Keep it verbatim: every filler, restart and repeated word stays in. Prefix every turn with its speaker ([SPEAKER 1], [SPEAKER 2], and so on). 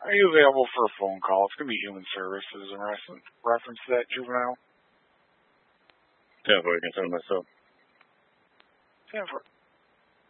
[SPEAKER 1] Are you available for a phone call? It's going to be human services in reference, reference to that juvenile.
[SPEAKER 2] ten four, I can send myself.
[SPEAKER 1] ten four.